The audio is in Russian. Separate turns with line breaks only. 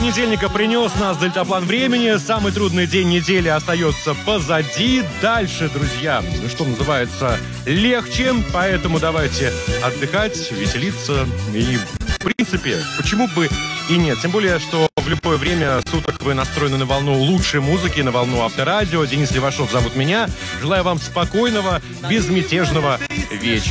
понедельника принес нас дельтаплан времени. Самый трудный день недели остается позади. Дальше, друзья, что называется, легче. Поэтому давайте отдыхать, веселиться. И, в принципе, почему бы и нет. Тем более, что в любое время суток вы настроены на волну лучшей музыки, на волну Авторадио. Денис Левашов зовут меня. Желаю вам спокойного, безмятежного вечера.